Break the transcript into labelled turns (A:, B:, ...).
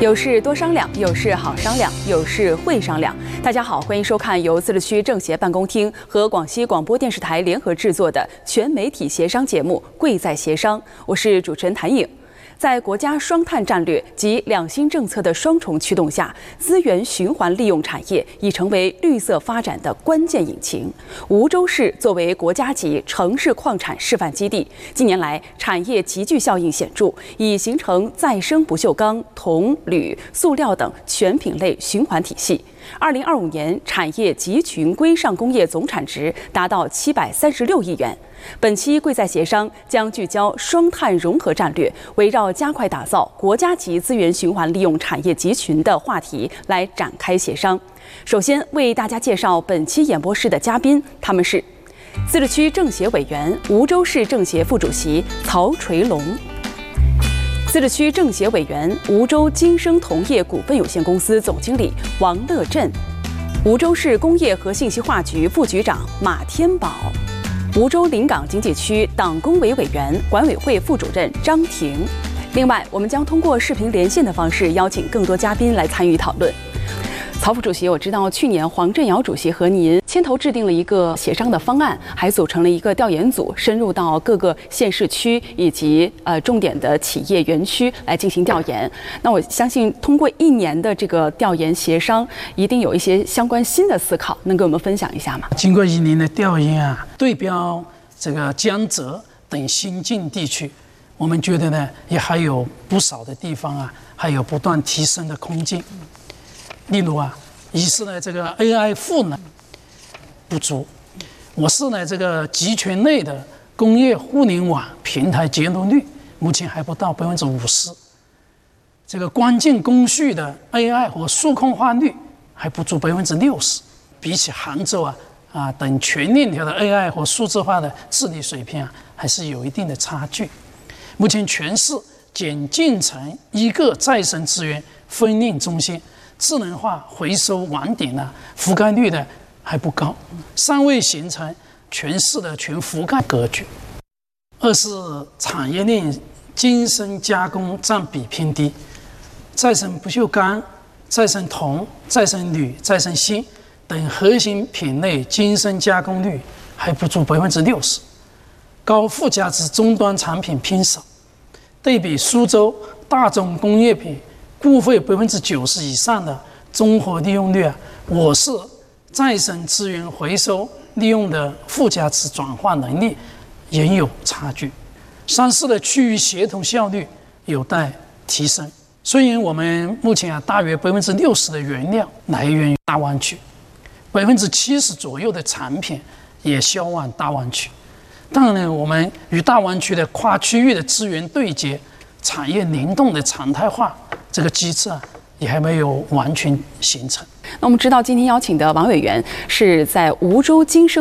A: 有事多商量，有事好商量，有事会商量。大家好，欢迎收看由自治区政协办公厅和广西广播电视台联合制作的全媒体协商节目《贵在协商》，我是主持人谭颖。在国家双碳战略及两新政策的双重驱动下，资源循环利用产业已成为绿色发展的关键引擎。梧州市作为国家级城市矿产示范基地，近年来产业集聚效应显著，已形成再生不锈钢、铜、铝、塑料等全品类循环体系。2025年产业集群规上工业总产值达到736亿元。本期贵在协商将聚焦双碳融合战略，围绕加快打造国家级资源循环利用产业集群的话题来展开协商。首先为大家介绍本期演播室的嘉宾，他们是自治区政协委员、梧州市政协副主席曹垂龙，自治区政协委员、梧州金生铜业股份有限公司总经理王乐振，梧州市工业和信息化局副局长马天宝，梧州临港经济区党工委委员、管委会副主任张婷。另外，我们将通过视频连线的方式邀请更多嘉宾来参与讨论。曹副主席，我知道去年黄振尧主席和您牵头制定了一个协商的方案，还组成了一个调研组，深入到各个县市区以及重点的企业园区来进行调研。那我相信通过1年的这个调研协商，一定有一些相关新的思考，能给我们分享一下吗？
B: 经过1年的调研啊，对标这个江浙等新晋地区，我们觉得呢，也还有不少的地方啊，还有不断提升的空间。例如啊，一是呢这个 AI 赋能不足，我是呢这个集群内的工业互联网平台接入率目前还不到50%，这个关键工序的 AI 和数控化率还不足60%，比起杭州等全链条的 AI 和数字化的治理水平啊，还是有一定的差距。目前全市仅建成一个再生资源分链中心，智能化回收网点呢，覆盖率呢还不高，尚未形成全市的全覆盖格局。二是产业链精深加工占比偏低，再生不锈钢、再生铜、再生铝、再生锌等核心品类精深加工率还不足60%，高附加值终端产品偏少。对比苏州大宗工业品固废90%以上的综合利用率啊，我市再生资源回收利用的附加值转化能力仍有差距。3市的区域协同效率有待提升。虽然我们目前大约60%的原料来源于大湾区，70%左右的产品也销往大湾区，当然我们与大湾区的跨区域的资源对接、产业联动的常态化这个机制也还没有完全形成。
A: 那我们知道今天邀请的王委员是在梧州金生